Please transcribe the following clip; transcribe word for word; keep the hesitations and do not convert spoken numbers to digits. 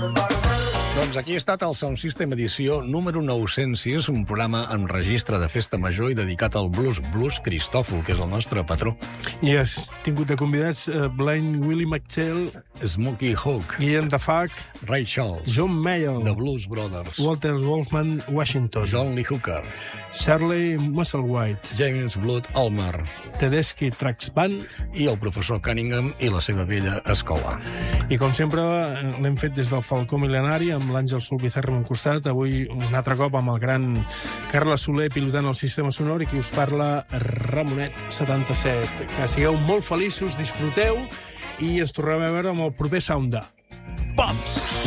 Doncs aquí ha estat el Sound System edició número nou-cents sis, un programa en registre de festa major i dedicat al blues, blues Cristòfol, que és el nostre patró. I has tingut de convidats uh, Blind Willie McTell, Smokey Hawk, Guillem Dafac, Ray Charles, John Mayall, The Blues Brothers, Walter Wolfman Washington, John Lee Hooker, Charlie Musselwhite, James Blood Ulmer, Tedeschi Trax Band i el professor Cunningham i la seva vella escola. I com sempre l'hem fet des del Falcó Mil·lenari amb l'Àngel Solbizer a un costat, avui un altre cop amb el gran Carles Soler pilotant el sistema sonor i qui us parla Ramonet setanta-set. Que sigueu molt feliços, disfruteu i ens tornem a veure amb el proper Sound de Pumps.